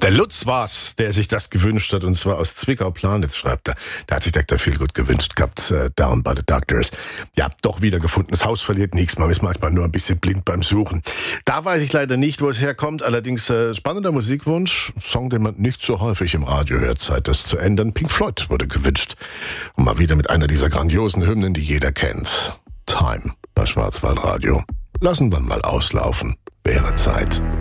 Der Lutz war's, der sich das gewünscht hat, und zwar aus Zwickau-Planitz, schreibt er. Da hat sich Dr. Feelgood gewünscht gehabt, Down by the Doctors. Ja, doch wieder gefunden. Das Haus verliert nichts, man ist manchmal nur ein bisschen blind beim Suchen. Da weiß ich leider nicht, wo es herkommt, allerdings spannender Musikwunsch, Song, den man nicht so häufig im Radio hört, Zeit das zu ändern. Pink Floyd wurde gewünscht. Und mal wieder mit einer dieser grandiosen Hymnen, die jeder kennt. Time bei Schwarzwaldradio. Lassen wir mal auslaufen. Wäre Zeit.